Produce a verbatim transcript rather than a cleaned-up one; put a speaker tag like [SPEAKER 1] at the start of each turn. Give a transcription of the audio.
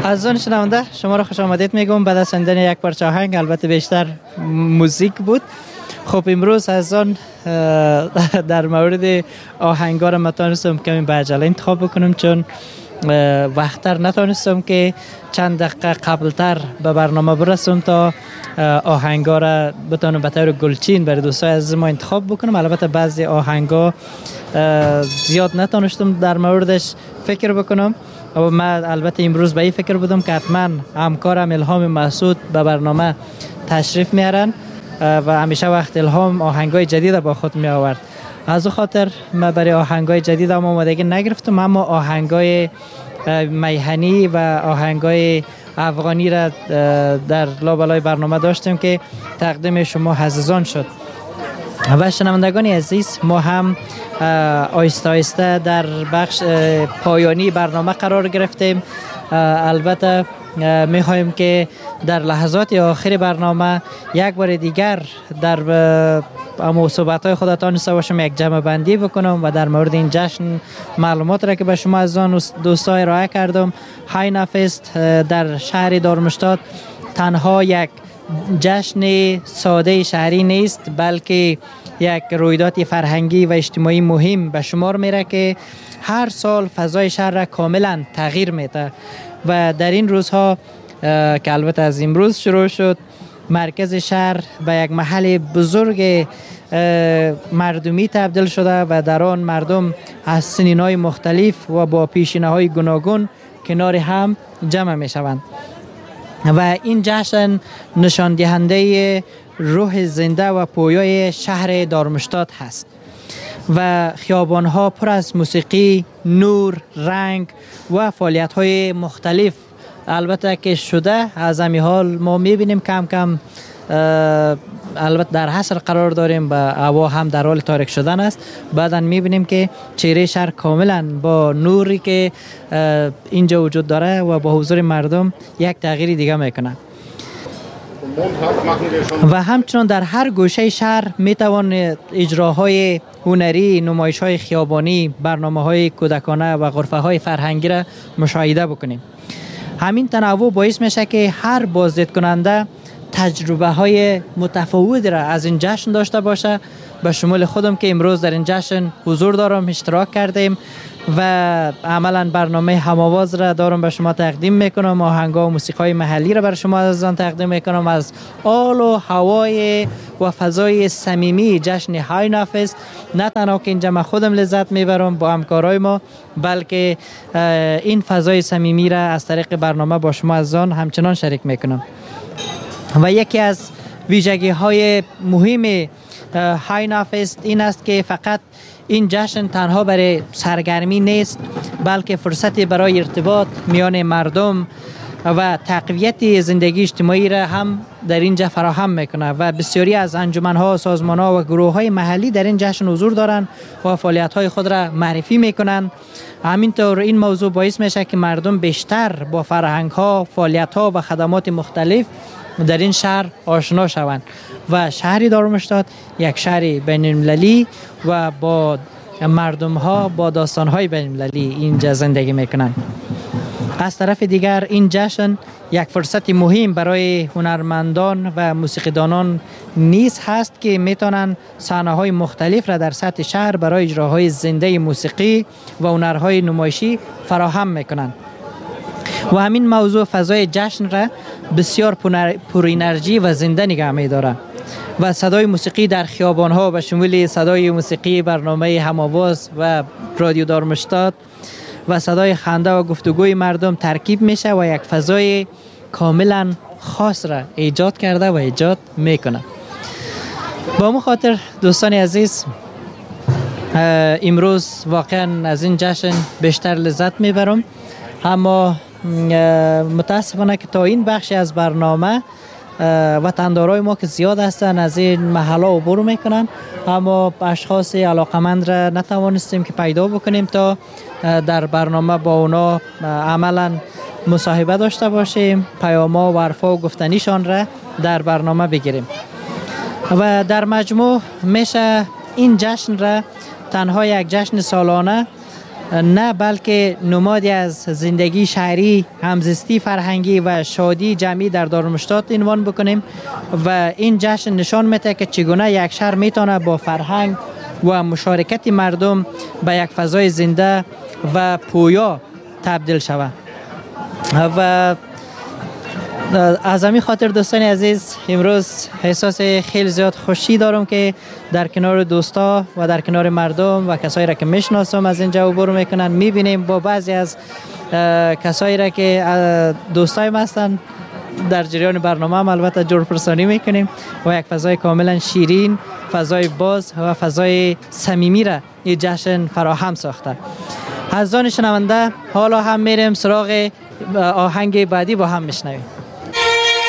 [SPEAKER 1] عزیزان شنونده شما را خوش آمدید میگم. بعد از شنیدن یک پارچه آهنگ، البته بیشتر موزیک بود. خب امروز عزیزان در مورد آهنگا را متونستم کمی به عجله انتخاب بکنم، چون وقتر نتونستم که چند دقیقه قبلتر به برنامه برسم تا آهنگا را بتونم به طور گلچین برای دوستای عزیز ما انتخاب بکنم. البته بعضی آهنگا زیاد نتونستم در موردش فکر بکنم و من البته امروز به این فکر بودم که حتما همکارم الهام مسعود به برنامه تشریف میارن و همیشه وقت الهام آهنگای جدید با خود می آورد. از او خاطر من برای آهنگای جدید هم آمادگی نگرفتم، اما آهنگای میهنی و آهنگای افغانی را در لابلای برنامه داشتیم که تقدیم شما عزیزان شد. و شنوندگان عزیز، ما هم آیسته آیسته در بخش پایانی برنامه قرار گرفتیم. البته میخواهیم که در لحظات آخر برنامه یک بار دیگر در اما صحبت‌های خودتان نسته باشم یک جمع بندی بکنم و در مورد این جشن معلومات را که به شما از آن دوستای ارائه کردم. هاینا فست در شهر دارمشتاد تنها یک جشن ساده شهری نیست، بلکه یک رویداد فرهنگی و اجتماعی مهم به شمار میره که هر سال فضای شهر را کاملا تغییر میده و در این روزها که البته از امروز شروع شد، مرکز شهر به یک محل بزرگ مردمی تبدیل شده و در آن مردم از سنین‌های مختلف و با پیشینه‌های گوناگون کنار هم جمع می شوند و این جشن نشان دهنده روح زنده و پویای شهر دارمشتاد هست و خیابان‌ها پر از موسیقی، نور، رنگ و فعالیت‌های مختلف البته که شده. از همین حال ما می‌بینیم کم کم البته در حصر قرار داریم و هوا هم در حال تاریک شدن است. بعداً می‌بینیم که چهره شهر کاملاً با نوری که اینجا وجود داره و با حضور مردم یک تغییر دیگه میکنه و همچنان در هر گوشه شهر میتوان اجراهای هنری، نمایش‌های خیابانی، برنامه‌های کودکانه و غرفه‌های فرهنگی را مشاهده بکنیم. همین تنوع باعث میشه که هر بازدید کننده تجربه های متفاوتی را از این جشن داشته باشه. به شمول خودم که امروز در این جشن حضور دارم، اشتراک کردیم و عملا برنامه هم‌آواز را دارم به شما تقدیم میکنم. آهنگ‌ها و موسیقی محلی را برای شما از آن تقدیم میکنم از آل و هوای و فضای صمیمی جشن هاینا فست. نه تنها که اینجا من خودم لذت میبرم با همکارای ما، بلکه این فضای صمیمی را از طریق برنامه با شما از آن همچنان شریک میکنم. و یکی از ویژگی های مهم هاینا فست این است که فقط این جشن تنها برای سرگرمی نیست، بلکه فرصتی برای ارتباط میان مردم و تقویت زندگی اجتماعی را هم در اینجا فراهم میکنه و بسیاری از انجمن‌ها، سازمان‌ها و گروه‌های محلی در این جشن حضور دارند و فعالیت‌های خود را معرفی میکنند. همینطور این موضوع باعث میشه که مردم بیشتر با فرهنگ‌ها، فعالیت‌ها و خدمات مختلف در این شهر آشنا شوند و شهری دارمشتاد یک شهر بین‌المللی و با مردم‌ها با داستان‌های بین‌المللی اینجا زندگی میکنند. از طرف دیگر این جشن یک فرصت مهم برای هنرمندان و موسیقیدانان نیز هست که میتونن صحنه‌های مختلف را در سطح شهر برای اجراهای زنده موسیقی و هنرهای نمایشی فراهم میکنند و همین موضوع فضای جشن را بسیار پر انرژی و زنده نگه می‌داره و صدای موسیقی در خیابان‌ها به شمول صدای موسیقی برنامه هم‌آواز و رادیو دارمشتاد و صدای خنده و گفتگوی مردم ترکیب میشه و یک فضای کاملا خاص را ایجاد کرده و ایجاد میکنه. با مو خاطر دوستان عزیز، امروز واقعا از این جشن بیشتر لذت میبرم، اما متاسفانه که تا این بخشی از برنامه وطندارای ما که زیاد هستن از این محله عبور میکنن، اما اشخاص علاقمند را نتوانستیم که پیدا بکنیم تا در برنامه با اونا عملا مصاحبه داشته باشیم، پیاما و حرفا و گفتنیشان را در برنامه بگیریم و در مجموع میشه این جشن را تنها یک جشن سالانه نه بلکه نمادی از زندگی شهری، همزیستی فرهنگی و شادی جمعی در دارالمشتات عنوان بکنیم و این جشن نشان میده که چگونه یک شهر میتونه با فرهنگ و مشارکت مردم به یک فضای زنده و پویا تبدیل شود. و از همین خاطر دوستان عزیز امروز احساس خیلی زیاد خوشی دارم که در کنار دوستا و در کنار مردم و کسایی را که میشناسم از اینجا عبور میکنن، میبینیم با بعضی از کسایی را که دوستای ما هستن در جریان برنامه هم البته جورپرسانی میکنیم و یک فضای کاملا شیرین، فضای باز و فضای صمیمی را این جشن فراهم ساخته. از آن شنونده حالا هم میریم سراغ آهنگ بعدی با هم میشنویم.